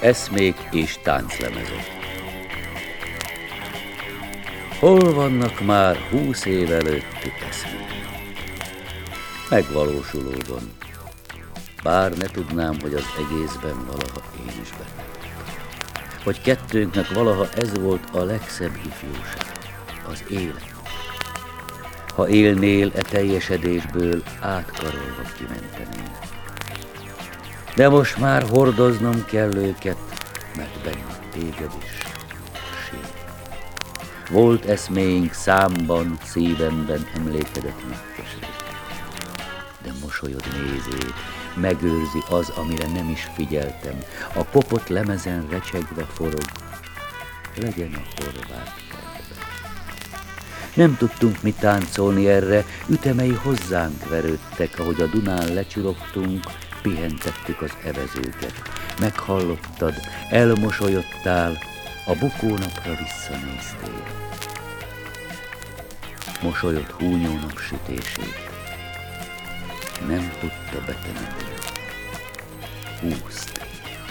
eszmék és tánclemezek. Hol vannak már 20 év előtti eszmék? Megvalósulóban, bár ne tudnám, hogy az egészben valaha én is benne voltam. Hogy kettőnknek valaha ez volt a legszebb ifjúság, az élet. Ha élnél e teljesedésből, átkarolva kimentenél. De most már hordoznom kell őket, mert bennük téged is sír. Volt eszméink számban, szívemben emlékedet megkeserít. De mosolyod nézét megőrzi az, amire nem is figyeltem. A kopott lemezen recsegve forog, legyen a horvát kertben. Nem tudtunk mit táncolni erre, ütemei hozzánk verődtek, ahogy a Dunán lecsurogtunk, pihentettük az evezőket. Meghallottad, elmosolyodtál, a bukónapra visszanéztél. Mosolyod húnyó napsütését nem tudta betemetni. Húzd